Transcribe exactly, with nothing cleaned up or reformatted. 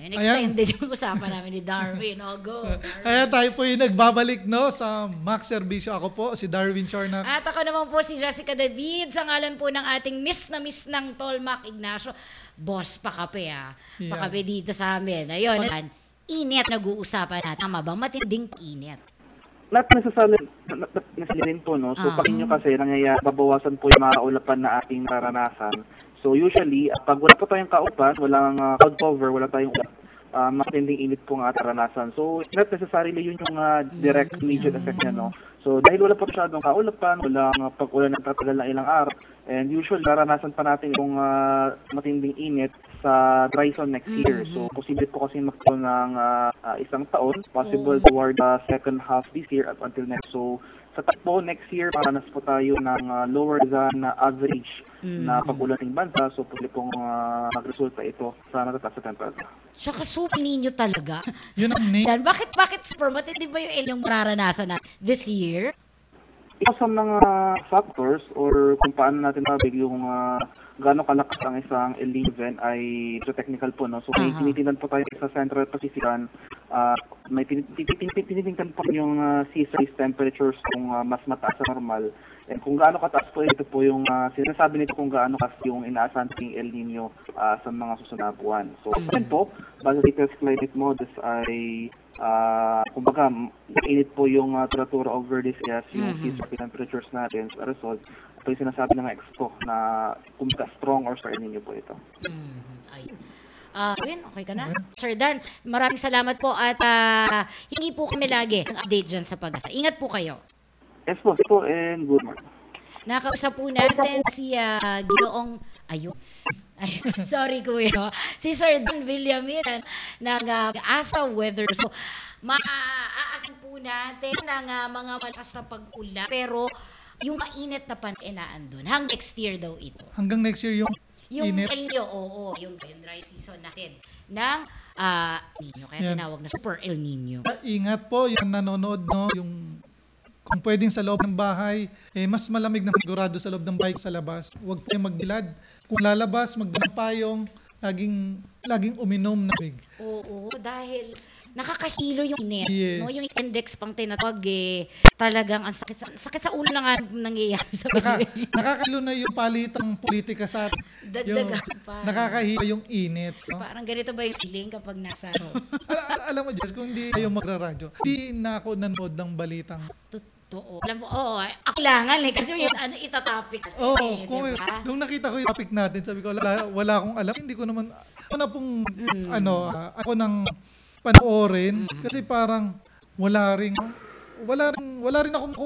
Ayan, extended yung usapan namin ni Darwin. O, go. Kaya tayo po yung nagbabalik no sa Max Servicio. Ako po, si Darwin Chornac. At ako naman po si Jessica David, sa ngalan po ng ating miss na miss ng Tolmac Ignacio. Boss pa kape ah. Yeah. Pakape dito sa amin. Ayun, init nag-uusapan natin. Tama ba? Matinding init. Not necessarily, not necessarily rin po, no? So, Ah. pag inyo kasi, nangyayari, babawasan po yung mga ulapan na ating naranasan. So, usually, uh, pag wala po tayong kaupan, walang uh, cloud cover, wala tayong ulap, uh, matinding init po ang ating naranasan. So, not necessarily yun yung uh, direct immediate effect niya, no? So, dahil wala pa masyadong kaulapan, walang uh, pag-ulan ng tatagal ng ilang araw, and usually, naranasan pa natin yung uh, matinding init sa dry zone next year. So, posible po kasi magkaroon ng uh, uh, isang taon, possible toward the second half this year up until next. So, sa takbo next year, paranas po tayo ng uh, lower than uh, average na pag-ulan ng bansa. So, pwede pong uh, magresulta ito sa matataas na temperature. Tsaka super ninyo talaga. Yun ang name. San, bakit, bakit super matindi ba yung El yung mararanasan na this year? Ito sa mga factors or kung paano natin mabig yung uh, gaano kalakas ang isang El Niño event ay so technical po, no? So may Aha. tinitingnan po tayo sa Central Pacifican, uh, may tinitingnan po yung uh, sea surface temperatures kung uh, mas mataas sa normal. And kung gaano kataas po, ito po yung uh, sinasabi nito kung gaano kas yung inaasahan ng El Niño uh, sa mga susunod na buwan. So, mm po, base sa latest climate models ay uh, kumbaga, init po yung uh, temperature over this yes, yung Mhm. sea surface temperatures natin. As a result, ito yung sinasabi ng expo na kumbaga strong or sa El Niño po ito. Mm, ayun. Ah, uh, okay ka na? Sir Dan, maraming salamat po at uh, hingi po kami lagi ng update dyan sa pag-asa. Ingat po kayo. Yes po, po and good morning. Nakausap po natin si uh, Ginoong, ayun, ay, sorry kuya, si Sir Dan Villamin ng uh, Asa Weather. So, maaasan po natin ng uh, mga malakas na pag-ulan, pero yung mainit na panenaan doon, hanggang next year daw ito. Hanggang next year yung, Yung init. El Niño, oo, yung, yung dry season natin ng uh, Niño, kaya Yan. tinawag na Super El Niño. Ingat po yung nanonood, no? Yung kung pwedeng sa loob ng bahay, eh, mas malamig na sigurado sa loob ng bahay sa labas. Huwag tayong magbilad. Kung lalabas, magdalang payong, laging, laging uminom na big. Oo, dahil nakakahilo yung init. Yes. No? Yung index pang tinatawag eh, talagang ang sakit sa, sakit sa ulo na nga nangyayari sa Naka, Pilipinas. nakakalo na yung palitang politika sa atin. Yung, Dagdagan pa. nakakahiya yung init. No? Parang ganito ba yung feeling kapag nasa ano? Al- al- alam mo, Jess, kung hindi kayo magraradyo, hindi na ako nanood ng balitang. Totoo. Alam mo, oo, eh, ako langan eh, kasi yung ano, itatopic. Oo, eh, kung, diba? nung nakita ko yung topic natin, sabi ko, wala, wala akong alam. Hindi ko naman, ako na pong, ano, ah, ako nang panoorin, kasi parang wala rin, wala rin, wala rin akong